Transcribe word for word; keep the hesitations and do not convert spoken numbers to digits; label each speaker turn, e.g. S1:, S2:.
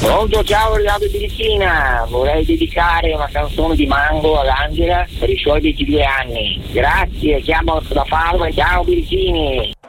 S1: Pronto, ciao Renato Birichina, vorrei dedicare una canzone di Mango ad Angela per i suoi ventidue anni. Grazie, chiamo da Padova, ciao Birichini.